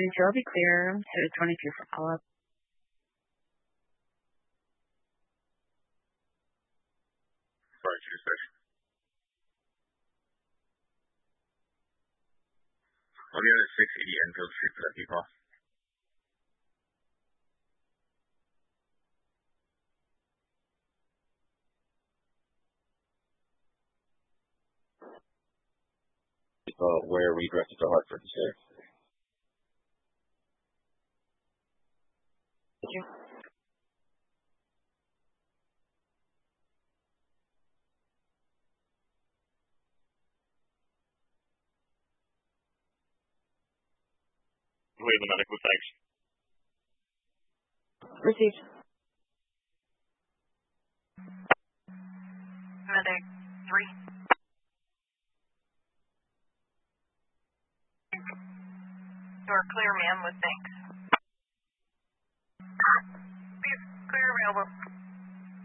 22 will be clear. Head to 22 for follow-up. Sorry, to station. On the other 680 Enfield Street for that people. Where we directed to Hartford today. Thank you. Wait the medical, thanks. Received. Medic 3. You're clear, ma'am, with thanks. Clear available.